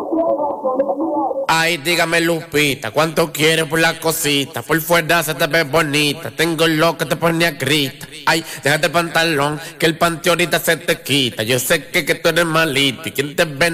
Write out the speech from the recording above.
Ay, dígame Lupita, ¿cuánto quieres por la cosita? Por fuera se te ve bonita, tengo lo que te pone a grita. Ay, déjate el pantalón, que el panty ahorita se te quita. Yo sé que tú eres malita y quien te ve